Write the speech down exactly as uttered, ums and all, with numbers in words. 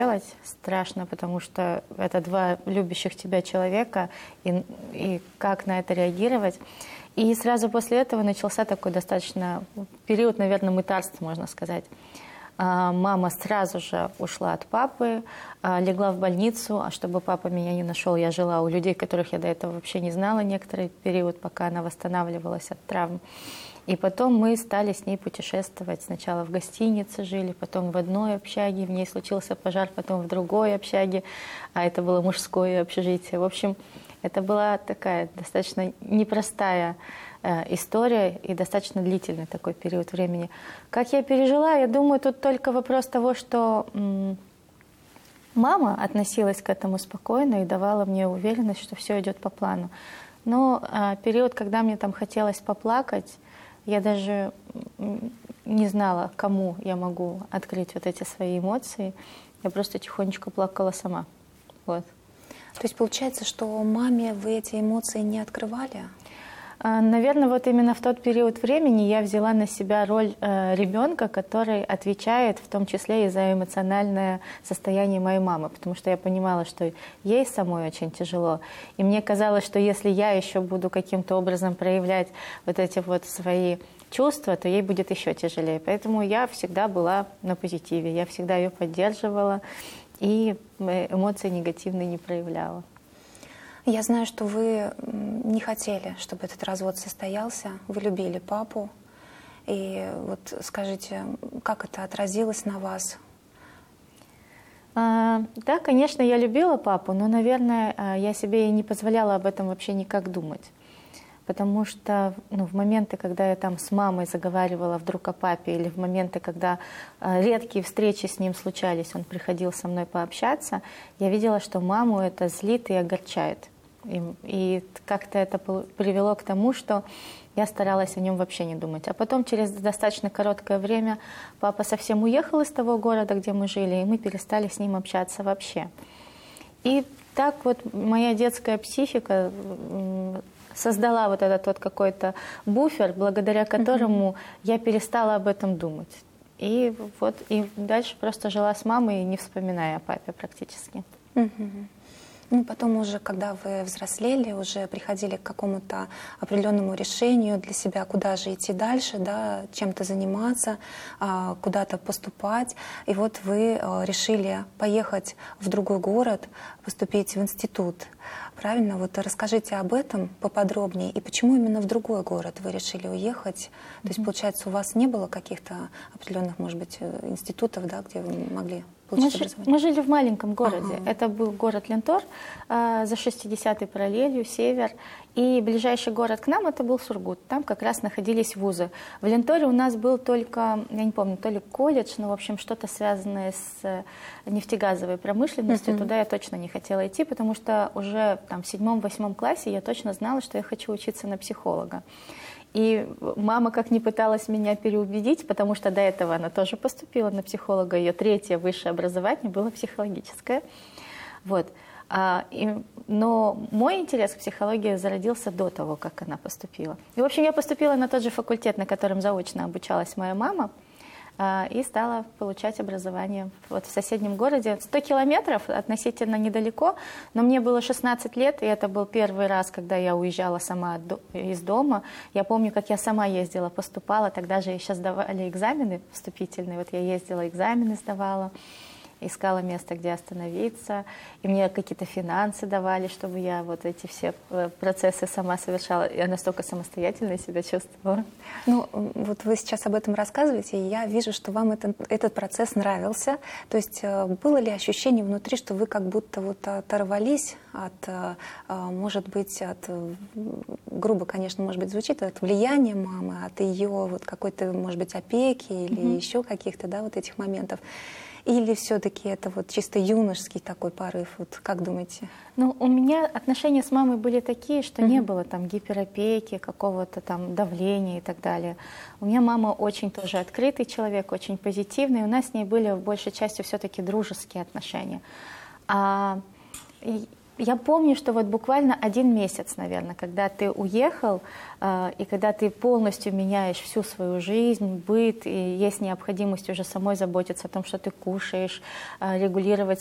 делать страшно, потому что это два любящих тебя человека, и, и как на это реагировать. И сразу после этого начался такой достаточно период, наверное, мытарства, можно сказать. Мама сразу же ушла от папы, легла в больницу, а чтобы папа меня не нашел, я жила у людей, которых я до этого вообще не знала некоторый период, пока она восстанавливалась от травм. И потом мы стали с ней путешествовать. Сначала в гостинице жили, потом в одной общаге, в ней случился пожар, потом в другой общаге, а это было мужское общежитие. В общем, это была такая достаточно непростая э, история и достаточно длительный такой период времени. Как я пережила, я думаю, тут только вопрос того, что м- мама относилась к этому спокойно и давала мне уверенность, что все идет по плану. Но э, период, когда мне там хотелось поплакать, я даже не знала, кому я могу открыть вот эти свои эмоции. Я просто тихонечко плакала сама. Вот. То есть получается, что маме вы эти эмоции не открывали? Наверное, вот именно в тот период времени я взяла на себя роль э, ребенка, который отвечает в том числе и за эмоциональное состояние моей мамы, потому что я понимала, что ей самой очень тяжело. И мне казалось, что если я еще буду каким-то образом проявлять вот эти вот свои чувства, то ей будет еще тяжелее. Поэтому я всегда была на позитиве, я всегда ее поддерживала и эмоции негативные не проявляла. Я знаю, что вы не хотели, чтобы этот развод состоялся. Вы любили папу. И вот скажите, как это отразилось на вас? А, да, конечно, я любила папу, но, наверное, я себе и не позволяла об этом вообще никак думать. Потому что ну, в моменты, когда я там с мамой заговаривала вдруг о папе, или в моменты, когда э, редкие встречи с ним случались, он приходил со мной пообщаться, я видела, что маму это злит и огорчает. И, и как-то это привело к тому, что я старалась о нем вообще не думать. А потом, через достаточно короткое время, папа совсем уехал из того города, где мы жили, и мы перестали с ним общаться вообще. И так вот моя детская психика создала вот этот вот какой-то буфер, благодаря которому mm-hmm. я перестала об этом думать. И вот и дальше просто жила с мамой, не вспоминая о папе практически. Mm-hmm. Ну, потом уже, когда вы взрослели, уже приходили к какому-то определенному решению для себя, куда же идти дальше, да, чем-то заниматься, куда-то поступать. И вот вы решили поехать в другой город, поступить в институт. Правильно? Вот расскажите об этом поподробнее. И почему именно в другой город вы решили уехать? То есть, получается, у вас не было каких-то определенных, может быть, институтов, да, где вы могли получить мы, образование? Мы жили в маленьком городе. Ага. Это был город Лентор, э, за шестидесятой параллелью, север. И ближайший город к нам это был Сургут. Там как раз находились вузы. В Ленторе у нас был только, я не помню, то ли колледж, но, в общем, что-то связанное с нефтегазовой промышленностью. Uh-huh. Туда я точно не хотела идти, потому что уже там, в седьмом-восьмом классе я точно знала, что я хочу учиться на психолога. И мама как ни пыталась меня переубедить, потому что до этого она тоже поступила на психолога, ее третье высшее образование было психологическое. Вот. А, и, но мой интерес к психологии зародился до того, как она поступила. И, в общем, я поступила на тот же факультет, на котором заочно обучалась моя мама, а, и стала получать образование вот в соседнем городе. сто километров относительно недалеко, но мне было шестнадцать лет, и это был первый раз, когда я уезжала сама из дома. Я помню, как я сама ездила, поступала, тогда же еще сдавали экзамены вступительные, вот я ездила, экзамены сдавала. Искала место, где остановиться, и мне какие-то финансы давали, чтобы я вот эти все процессы сама совершала. Я настолько самостоятельно себя чувствовала. Ну, вот вы сейчас об этом рассказываете, и я вижу, что вам этот, этот процесс нравился. То есть было ли ощущение внутри, что вы как будто вот оторвались от, может быть, от, грубо, конечно, может быть, звучит, от влияния мамы, от ее вот какой-то, может быть, опеки или mm-hmm. еще каких-то, да, вот этих моментов? Или все-таки это вот чисто юношеский такой порыв? Вот как думаете? Ну, у меня отношения с мамой были такие, что mm-hmm. не было там гиперопеки, какого-то там давления и так далее. У меня мама очень тоже открытый человек, очень позитивный. У нас с ней были в большей части все-таки дружеские отношения. А Я помню, что вот буквально один месяц, наверное, когда ты уехал, э, и когда ты полностью меняешь всю свою жизнь, быт, и есть необходимость уже самой заботиться о том, что ты кушаешь, э, регулировать